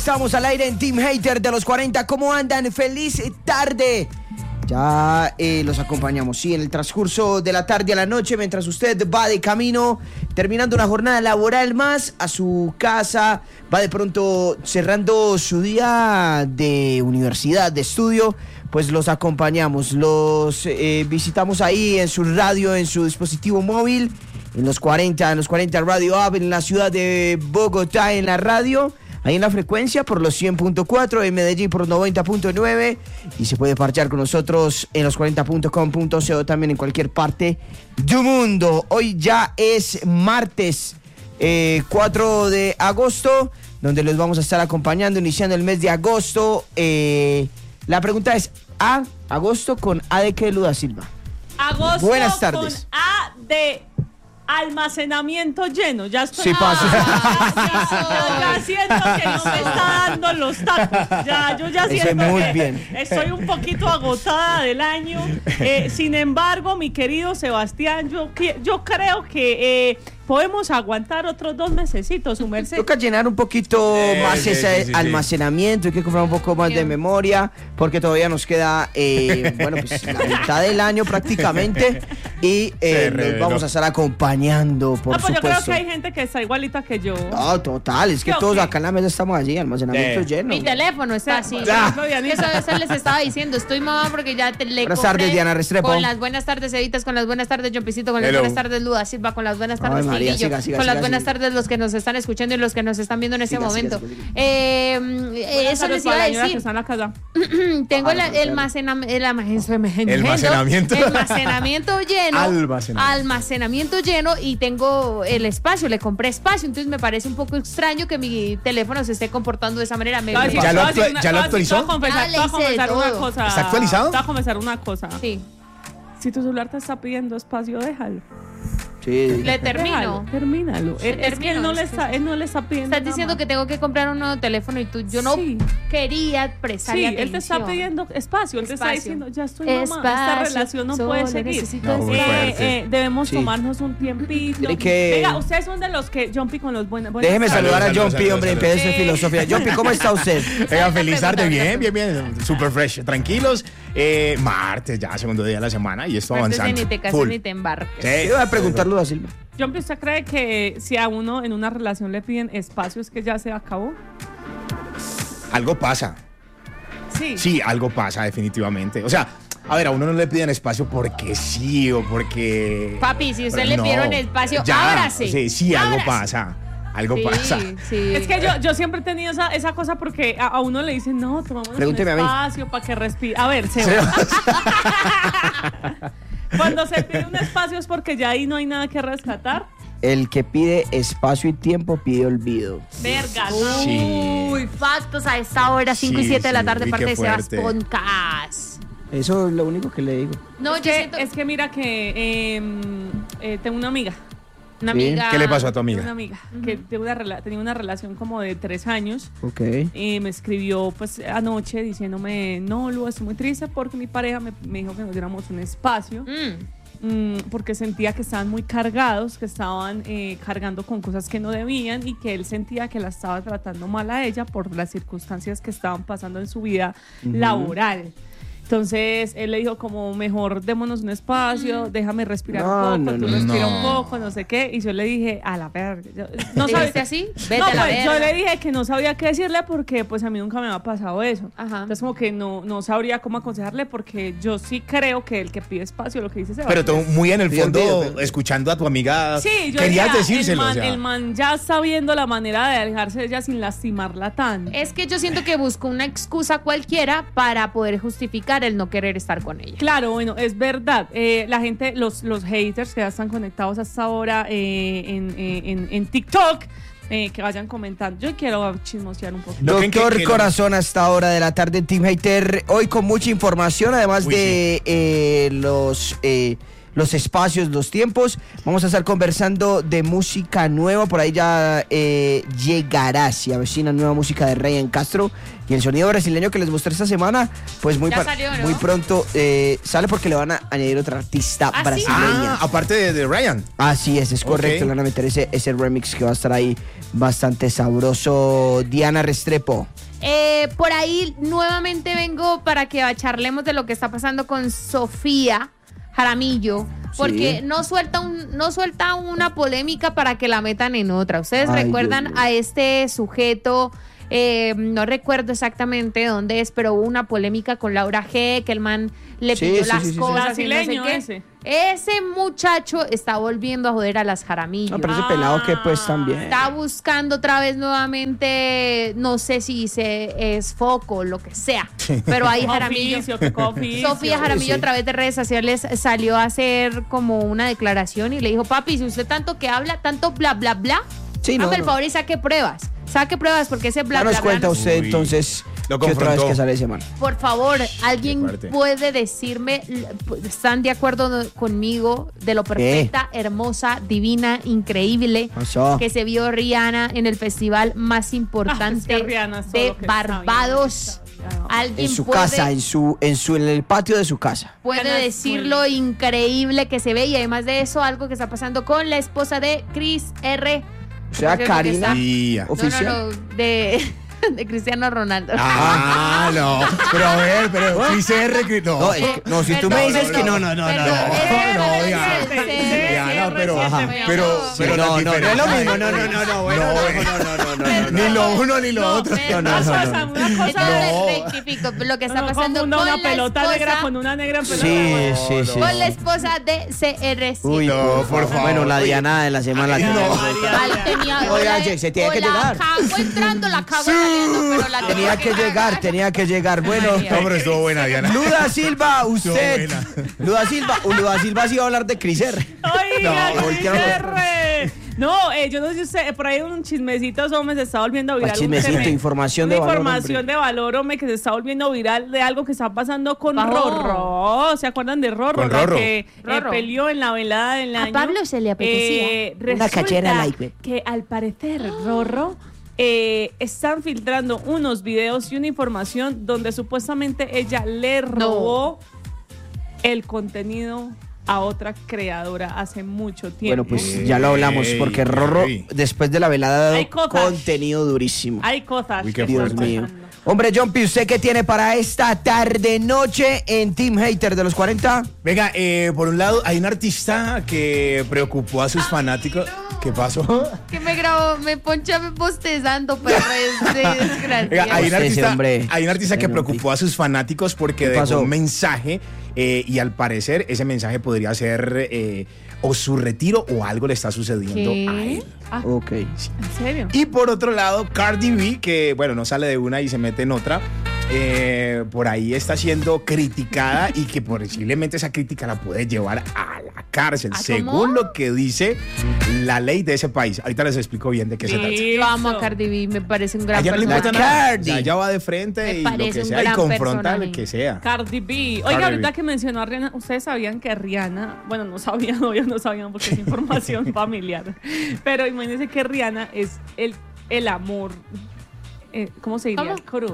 Estamos al aire en Team Hater de los 40. ¿Cómo andan? ¡Feliz tarde! Ya los acompañamos, sí, en el transcurso de la tarde a la noche, mientras usted va de camino, terminando una jornada laboral más, a su casa, va de pronto cerrando su día de universidad, de estudio, pues los acompañamos, los visitamos ahí en su radio, en su dispositivo móvil, en los 40 Radio App, en la ciudad de Bogotá, en la radio. Ahí en la frecuencia por los 100.4, en Medellín por 90.9 y se puede parchar con nosotros en los 40.com.co también en cualquier parte del mundo. Hoy ya es martes 4 de agosto, donde los vamos a estar acompañando, iniciando el mes de agosto. La pregunta es, agosto con A de qué, Luda Silva. Agosto Buenas tardes. con A de almacenamiento lleno. Ya estoy. Sí, pasa. Ya siento que no me está dando los tacos. Yo ya siento muy que bien. estoy un poquito agotada del año. Sin embargo, mi querido Sebastián, yo creo que podemos aguantar otros 2 mesecitos, su merced. Toca llenar un poquito más ese almacenamiento, hay que comprar un poco más de memoria, porque todavía nos queda, pues la mitad del año prácticamente, y nos vamos a estar acompañando, por pues supuesto. Yo creo que hay gente que está igualita que yo. No, total, es que todos acá en la mesa estamos allí, almacenamiento lleno. Mi teléfono está así. Eso les estaba diciendo, estoy mamá porque ya le Buenas tardes, Diana Restrepo. Con las buenas tardes, Evitas, con las buenas tardes, Jompicito, con las buenas tardes, Luda Silva, con las buenas tardes, siga, con las buenas tardes los que nos están escuchando y los que nos están viendo en este momento. Eso les iba a decir. Tengo el almacenamiento lleno y tengo el espacio, le compré espacio, entonces me parece un poco extraño que mi teléfono se esté comportando de esa manera. ¿Ya lo actualizó? Te voy a confesar una cosa. ¿Está actualizado? Te voy a confesar una cosa. Sí. Si tu celular te está pidiendo espacio, déjalo. Sí. Le termino. Termínalo. Es que él no le está pidiendo. Estás diciendo que tengo que comprar un nuevo teléfono y yo no quería prestarle atención. Él te está pidiendo espacio. Él te está diciendo, ya estoy mamá, esta relación no puede seguir. Debemos tomarnos un tiempito. Venga, ustedes son de los que Jumpy con los buenos. Déjeme saludar a Jumpy, hombre, en vez de filosofía. Jumpy, ¿cómo está usted? Venga, feliz tarde, bien, super fresh, tranquilos. Martes, ya segundo día de la semana y esto avanzando. Ni te cases ni te embarques. Sí, voy a preguntarlo a Silva. Jumpy, ¿usted cree que si a uno en una relación le piden espacio es que ya se acabó? Algo pasa. Sí, algo pasa definitivamente. O sea, a ver, a uno no le piden espacio porque sí o porque... Papi, si usted le pidieron espacio, ábrase. Sí, algo pasa. Algo pasa. Sí. Es que yo siempre he tenido esa cosa porque a uno le dicen, no, tomamos un espacio para que respire. A ver, cuando se pide un espacio es porque ya ahí no hay nada que rescatar. El que pide espacio y tiempo pide olvido. Verga. Uy, factos a esta hora, 5 y 7 de la tarde, parte de Sebas Podcast. Eso es lo único que le digo. No, es que mira que tengo una amiga. ¿Qué le pasó a tu amiga? Una amiga que tenía una relación como de 3 años. Ok. Y me escribió pues anoche diciéndome, no, Lu, estoy muy triste porque mi pareja me dijo que nos diéramos un espacio. Porque sentía que estaban muy cargados, que estaban cargando con cosas que no debían y que él sentía que la estaba tratando mal a ella por las circunstancias que estaban pasando en su vida laboral. Entonces él le dijo como, mejor démonos un espacio, déjame respirar un poco, tú respira un poco, no sé qué. Y yo le dije, a la verga. ¿No sabes así? Vete a la verga. Yo le dije que no sabía qué decirle porque pues a mí nunca me había pasado eso. Ajá. Entonces como que no sabría cómo aconsejarle porque yo sí creo que el que pide espacio, lo que dice Pero tú muy en el fondo, escuchando a tu amiga, querías decírselo. El man ya está viendo la manera de alejarse de ella sin lastimarla tanto. Es que yo siento que busco una excusa cualquiera para poder justificar el no querer estar con ella. Claro, bueno, es verdad. La gente, los haters que ya están conectados hasta ahora en TikTok, que vayan comentando. Yo quiero chismosear un poquito. Doctor Corazón, hasta ahora de la tarde en Team Hater, hoy con mucha información, además de los los espacios, los tiempos. Vamos a estar conversando de música nueva. Por ahí ya llegará, se avecina nueva música de Ryan Castro. Y el sonido brasileño que les mostré esta semana, pues muy pronto sale porque le van a añadir otra artista brasileña. Aparte de Ryan. Así es correcto. Le van a meter ese remix que va a estar ahí bastante sabroso. Diana Restrepo. Por ahí nuevamente vengo para que charlemos de lo que está pasando con Sofía Jaramillo, porque no suelta una polémica para que la metan en otra. Ustedes recuerdan a este sujeto, no recuerdo exactamente dónde es, pero hubo una polémica con Laura G, que el man le pidió las cosas y no sé qué. Ese muchacho está volviendo a joder a las Jaramillo. No, pero ese pelado que pues también está buscando otra vez nuevamente, no sé si es foco, lo que sea, pero ahí Jaramillo, Sofía Jaramillo a través de redes sociales salió a hacer como una declaración y le dijo: papi, si usted tanto que habla, tanto bla bla bla, hazme el favor y saque pruebas porque ese bla bla bla. Nos cuenta usted entonces ¿qué otra vez que sale ese man? Por favor, alguien puede decirme, ¿están de acuerdo conmigo de lo perfecta, hermosa, divina, increíble que se vio Rihanna en el festival más importante de Barbados? En su casa, en el patio de su casa. Puede decir lo increíble que se ve, y además de eso, algo que está pasando con la esposa de Chris R. O sea, Karina, oficial. De Cristiano Ronaldo. No. Pero a ver, Chris R. No, si tú me dices que no. Diana, pero no es lo mismo. No. Ni lo uno ni lo otro. Rectifico lo que está pasando con una pelota negra con una negra pelota. Sí. Con la esposa de CR7. Uy, no, por favor. Bueno, la Diana de la semana. Oye, se tiene que llegar. La cago entrando, la cago saliendo, pero la tenía que llegar. Bueno, pero estuvo buena, Diana. Luda Silva, usted. Luda Silva sí va a hablar de Cris R. Oiga, Cris R. No, yo no sé si usted, por ahí un chismecito, me se está volviendo viral. Chismecito, información de valor. Información de valor, que se está volviendo viral de algo que está pasando con Rorro. ¿Se acuerdan de Rorro? Que peleó en la velada del año. A Pablo se le apetecía. Una cachera que al parecer Rorro están filtrando unos videos y una información donde supuestamente ella le robó el contenido a otra creadora hace mucho tiempo. Bueno, pues ya lo hablamos, porque Rorro después de la velada ha dado contenido durísimo. Hay cosas. Dios mío. Hombre, Jumpy, ¿usted qué tiene para esta tarde-noche en Team Hater de los 40? Venga, por un lado, hay un artista que preocupó a sus fanáticos. ¿Qué pasó? Que me grabó, me poncha bostezando, pero es desgracia. Venga, hay un artista que preocupó a sus fanáticos porque dejó un mensaje y al parecer ese mensaje podría ser o su retiro o algo le está sucediendo a él. Ok. ¿En serio? Y por otro lado, Cardi B, que bueno, no sale de una y se mete en otra, por ahí está siendo criticada y que posiblemente esa crítica la puede llevar a la cárcel, según lo que dice la ley de ese país. Ahorita les explico bien de qué se trata. Yo amo a Cardi B, me parece un gran personaje. Cardi. Ella va de frente y lo que sea y confronta lo que sea. Cardi B. Oiga, ahorita que mencionó a Rihanna, ¿ustedes sabían que Rihanna, bueno, no sabían, obvio no sabían porque es información familiar, pero imagínense que Rihanna es el amor, ¿cómo se diría? ¿Cómo?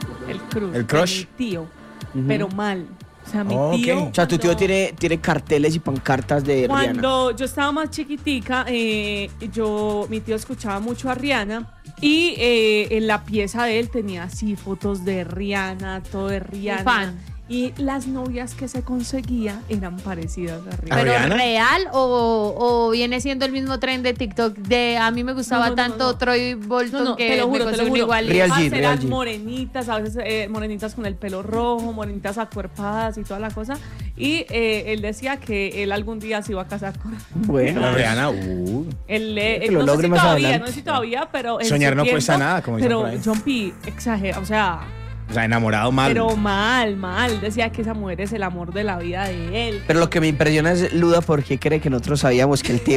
El crush. Mi tío, pero mal. O sea, mi tío. O sea, tu tío tiene carteles y pancartas de Rihanna. Cuando yo estaba más chiquitica, mi tío escuchaba mucho a Rihanna y en la pieza de él tenía así fotos de Rihanna, todo de Rihanna. Fan. Y las novias que se conseguía eran parecidas a Rihanna. ¿Pero Rihanna? real o viene siendo el mismo tren de TikTok de a mí me gustaba tanto Troy Bolton que te lo juro, me conseguí igual? Real G, eran morenitas, a veces morenitas con el pelo rojo, morenitas acuerpadas y toda la cosa. Y él decía que él algún día se iba a casar con Bueno, Rihanna, él lo no logre sé más si adelante. no sé si todavía, pero soñar no cuesta nada, como dicen por ahí. Pero Jumpy exagera, o sea, enamorado mal. Pero mal. Decía que esa mujer es el amor de la vida de él. Pero lo que me impresiona es Luda porque cree que nosotros sabíamos que el tío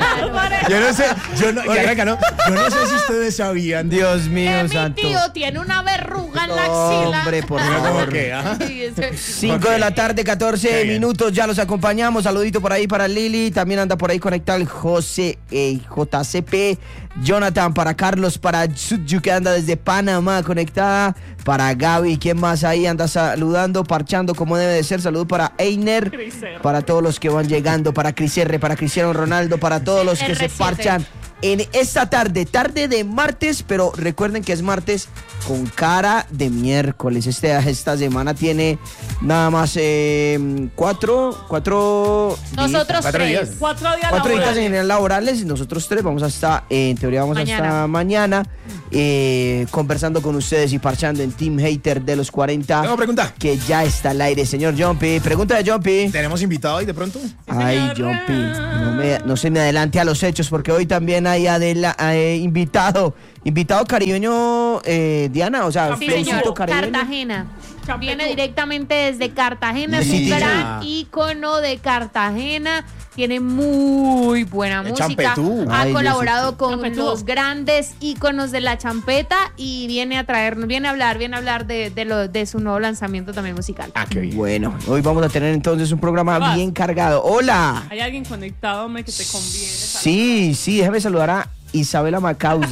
Yo no sé si ustedes sabían. Dios mío, mi santo. tío tiene una verruga en la axila. Hombre, por Mira favor. cómo queda. Sí, ese- 5 de la tarde, 14 Qué bien. minutos, ya los acompañamos. Saludito por ahí para Lili, también anda por ahí conectado el JCP, Jonathan, para Carlos, para Sutju que anda desde Panamá conectada, para Gaby, ¿quién más ahí anda saludando, parchando como debe de ser? Salud para Einer, Cris R. para todos los que van llegando, para Cris R, para Cristiano Ronaldo, para todos los que se R7. parchan en esta tarde de martes, pero recuerden que es martes con cara de miércoles. Esta semana tiene nada más cuatro Nosotros 4 tres. días. 4 días 4 días en laborales. general laborales y nosotros 3 vamos hasta, en teoría vamos Mañana. hasta mañana conversando con ustedes y parchando en Team Hater de los 40. Tengo pregunta. Que ya está al aire, señor Jumpy. Pregunta de Jumpy. ¿Tenemos invitado hoy de pronto? Ay, señor. Jumpy, no se me adelante a los hechos porque hoy también hay invitado caribeño, Diana, o sea, Sí, felicito señor. caribeño. Cartagena. Champetú. Viene directamente desde Cartagena. Es un Sí. gran ícono de Cartagena. Tiene muy buena El música. champetú. Ha Ay, colaborado con Champetú. los grandes íconos de la champeta y viene a hablar de su nuevo lanzamiento también musical. Ah, qué bien. Bueno, hoy vamos a tener entonces un programa Vas. bien cargado. Hola. Hay alguien conectado, hombre, que te conviene. Sí, déjame saludar a Isabela Macausi.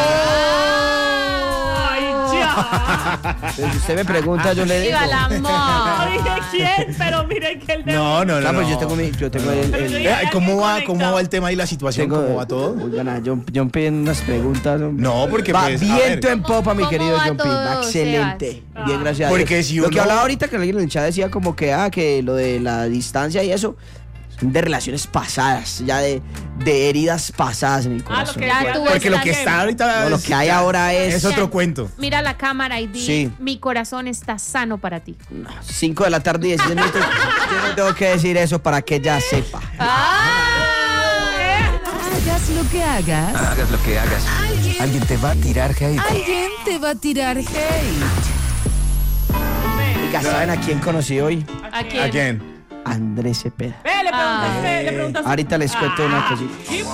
¡Ay, ya! Entonces, si usted me pregunta, yo le digo. ¡Viva la No amor! dije quién, pero miren que el de No, no, Ah, no. pues no. yo tengo el- Pero yo Eh, ya- ¿Cómo va conectado. el tema y la situación? tengo- ¿Cómo va todo? Oigan, John pidiendo unas preguntas. hombre. No, porque va pues, a viento ver. en popa, mi ¿Cómo querido va John P. Va todo, excelente. Sebas? Bien, gracias a Porque Dios. si Lo que uno- hablaba ahorita que alguien en el chat decía como que lo de la distancia y eso son de relaciones pasadas, ya de heridas pasadas en el Ah, lo corazón. que Ya decía tú de- Porque lo estás que está ahorita. No, lo que hay ahora Es es otro cuento. Mira la cámara y di, Sí. mi corazón está sano para ti. 5 de la tarde y 16 minutos. Yo no tengo que decir eso para que ella sepa. Hagas lo que hagas, Hagas lo que hagas. Alguien te va a tirar hate. alguien te va a tirar hate. Oiga, ¿saben a quién conocí hoy? ¿A quién? ¿A quién? Andrés Cepeda. Ve, le preguntaste. Ahorita les cuento una cosita.